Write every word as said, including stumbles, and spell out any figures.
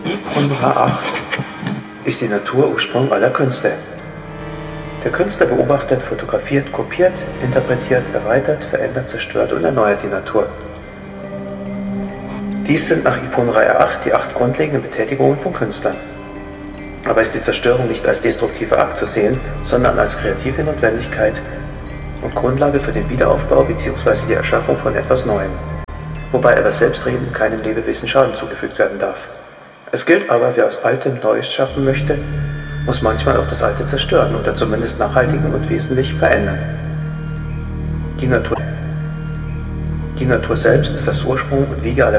IPRONRA acht ist die Naturursprung aller Künste. Der Künstler beobachtet, fotografiert, kopiert, interpretiert, erweitert, verändert, zerstört und erneuert die Natur. Dies sind nach IPRONRA acht die acht grundlegenden Betätigungen von Künstlern. Aber ist die Zerstörung nicht als destruktiver Akt zu sehen, sondern als kreative Notwendigkeit und Grundlage für den Wiederaufbau bzw. die Erschaffung von etwas Neuem, wobei aber selbstredend keinem Lebewesen Schaden zugefügt werden darf. Es gilt aber, wer aus Altem Neues schaffen möchte, muss manchmal auch das Alte zerstören oder zumindest nachhaltig und wesentlich verändern. Die Natur, die Natur selbst ist das Ursprung und Wiege aller